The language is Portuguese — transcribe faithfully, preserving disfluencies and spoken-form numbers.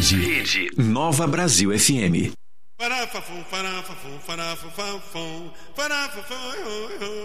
Rede, Rede Nova Brasil F M. Parafafum, parafafum, parafafum, parafafum,